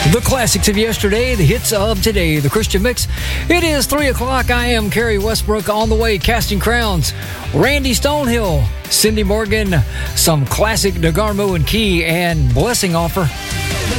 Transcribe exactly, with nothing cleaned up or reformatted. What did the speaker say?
The classics of yesterday, the hits of today, the Christian Mix. It is three o'clock. I am Kerry Westbrook on the way, casting crowns. Randy Stonehill, Cindy Morgan, some classic DeGarmo and Key, and Blessing Offer.